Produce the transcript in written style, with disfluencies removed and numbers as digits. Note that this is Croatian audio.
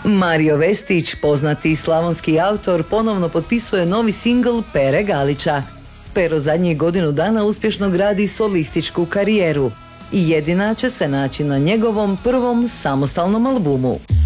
Mario Vestić, poznati slavonski autor, ponovno potpisuje novi singl Pere Galića. Pero zadnjih godinu dana uspješno gradi solističku karijeru i jedina će se naći na njegovom prvom samostalnom albumu.